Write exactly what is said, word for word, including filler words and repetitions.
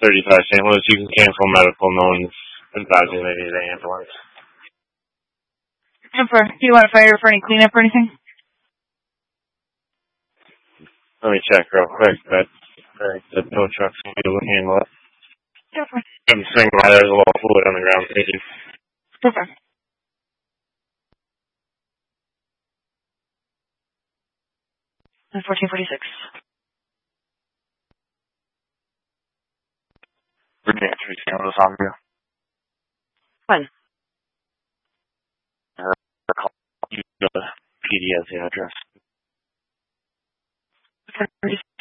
thirty-five Saint Louis. You can cancel medical. No one's advising they need an ambulance. Super. Do you want a fire for any cleanup or anything? Let me check real quick, but the tow truck's going to be able to handle it. Super. I'm swinging by. There's a little fluid on the ground. Thank you. Super. fourteen forty-six. Virginia three Saint Louis on you. Fine. Uh, the P D has the address.